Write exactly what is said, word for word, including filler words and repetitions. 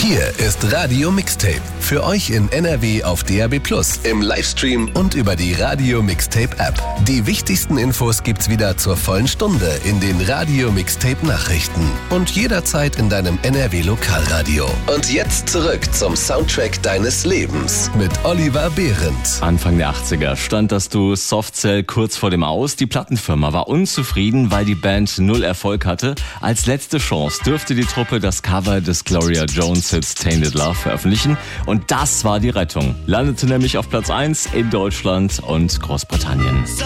Hier ist Radio Mixtape. Für euch in N R W auf D A B plus, im Livestream und über die Radio Mixtape App. Die wichtigsten Infos gibt's wieder zur vollen Stunde in den Radio Mixtape Nachrichten und jederzeit in deinem N R W Lokalradio. Und jetzt zurück zum Soundtrack deines Lebens mit Oliver Behrendt. Anfang der achtziger stand das Duo Softcell kurz vor dem Aus. Die Plattenfirma war unzufrieden, weil die Band null Erfolg hatte. Als letzte Chance dürfte die Truppe das Cover des Gloria Jones Hits Tainted Love veröffentlichen. Und das war die Rettung. Landete nämlich auf Platz eins in Deutschland und Großbritannien.